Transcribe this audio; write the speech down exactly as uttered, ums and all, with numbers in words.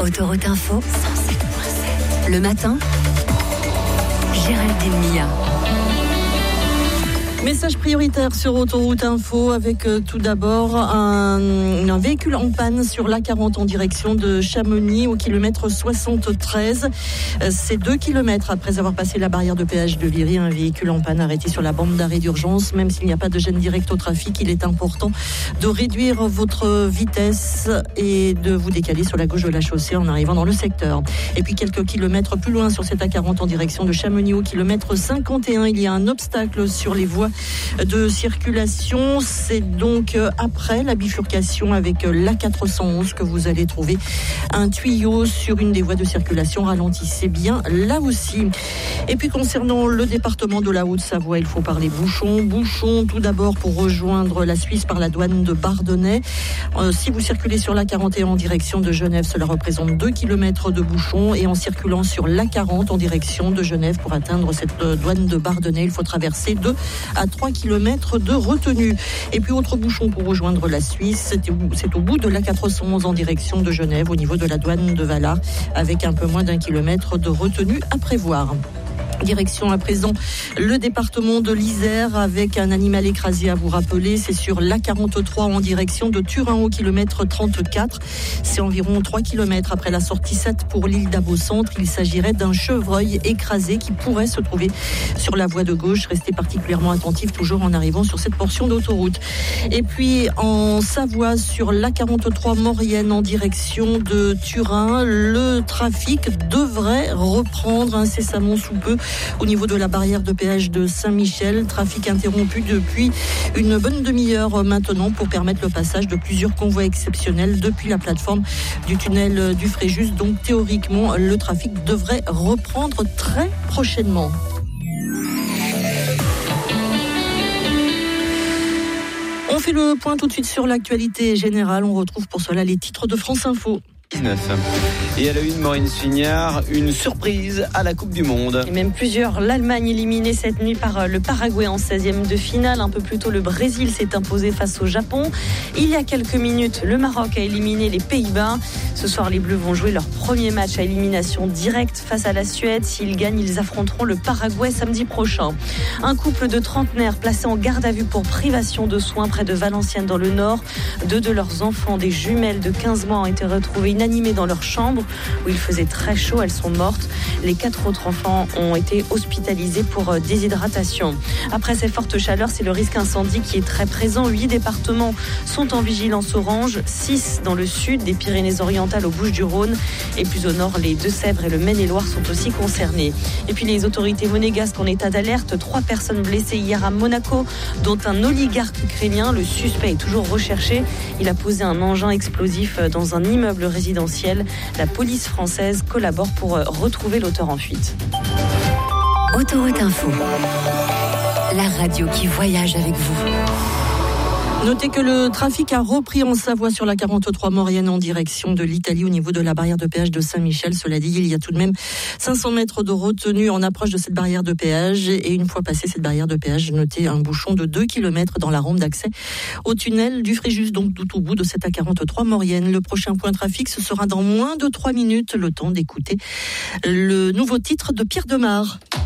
Autoroute Info, cent sept virgule sept. Le matin, Géraldine Mia. Message prioritaire sur Autoroute Info avec euh, tout d'abord un, un véhicule en panne sur l'A quarante en direction de Chamonix au kilomètre soixante-treize. Euh, c'est deux kilomètres après avoir passé la barrière de péage de Viry. Un véhicule en panne arrêté sur la bande d'arrêt d'urgence. Même s'il n'y a pas de gêne directe au trafic, il est important de réduire votre vitesse et de vous décaler sur la gauche de la chaussée en arrivant dans le secteur. Et puis quelques kilomètres plus loin sur cette A quarante en direction de Chamonix au kilomètre cinquante et un, il y a un obstacle sur les voies de circulation. C'est donc après la bifurcation avec l'A quatre cent onze que vous allez trouver un tuyau sur une des voies de circulation. Ralentissez bien là aussi. Et puis concernant le département de la Haute-Savoie, il faut parler bouchons. Bouchons tout d'abord pour rejoindre la Suisse par la douane de Bardonnay. Euh, si vous circulez sur l'A quarante et un en direction de Genève, cela représente deux kilomètres de bouchons. Et en circulant sur l'A quarante en direction de Genève pour atteindre cette douane de Bardonnay, il faut traverser deux à trois kilomètres de retenue. Et puis autre bouchon pour rejoindre la Suisse, c'est au, c'est au bout de l'A quatre cent onze en direction de Genève au niveau de la douane de Valard avec un peu moins d'un kilomètre de retenue à prévoir. Direction à présent le département de l'Isère avec un animal écrasé à vous rappeler. C'est sur l'A quarante-trois en direction de Turin au kilomètre trente-quatre. C'est environ trois kilomètres après la sortie sept pour l'île d'Abo-Centre. Il s'agirait d'un chevreuil écrasé qui pourrait se trouver sur la voie de gauche. Restez particulièrement attentifs toujours en arrivant sur cette portion d'autoroute. Et puis en Savoie sur l'A quarante-trois Maurienne en direction de Turin, le trafic devrait reprendre incessamment sous peu au niveau de la barrière de péage de Saint-Michel. Trafic interrompu depuis une bonne demi-heure maintenant pour permettre le passage de plusieurs convois exceptionnels depuis la plateforme du tunnel du Fréjus. Donc théoriquement, le trafic devrait reprendre très prochainement. On fait le point tout de suite sur l'actualité générale. On retrouve pour cela les titres de France Info. Et à la une, Maureen Suignard, une surprise à la Coupe du Monde. Et même plusieurs. L'Allemagne éliminée cette nuit par le Paraguay en seizième de finale. Un peu plus tôt, le Brésil s'est imposé face au Japon. Il y a quelques minutes, le Maroc a éliminé les Pays-Bas. Ce soir, les Bleus vont jouer leur premier match à élimination directe face à la Suède. S'ils gagnent, ils affronteront le Paraguay samedi prochain. Un couple de trentenaires placé en garde à vue pour privation de soins près de Valenciennes dans le Nord. Deux de leurs enfants, des jumelles de quinze mois, ont été retrouvés inanimées dans leur chambre où il faisait très chaud. Elles sont mortes. Les quatre autres enfants ont été hospitalisés pour déshydratation. Après ces fortes chaleurs, c'est le risque incendie qui est très présent. Huit départements sont en vigilance orange, six dans le sud des Pyrénées-Orientales aux Bouches-du-Rhône et plus au nord, les Deux-Sèvres et le Maine-et-Loire sont aussi concernés. Et puis les autorités monégasques en état d'alerte. Trois personnes blessées hier à Monaco, dont un oligarque ukrainien. Le suspect est toujours recherché. Il a posé un engin explosif dans un immeuble résidentiel. La police française collabore pour retrouver l'auteur en fuite. Autoroute Info, la radio qui voyage avec vous. Notez que le trafic a repris en Savoie sur la quarante-trois Maurienne en direction de l'Italie au niveau de la barrière de péage de Saint-Michel. Cela dit, il y a tout de même cinq cents mètres de retenue en approche de cette barrière de péage. Et une fois passée cette barrière de péage, notez un bouchon de deux kilomètres dans la rampe d'accès au tunnel du Fréjus, donc tout au bout de cette A quarante-trois Maurienne. Le prochain point trafic, ce sera dans moins de trois minutes, le temps d'écouter le nouveau titre de Pierre Demar.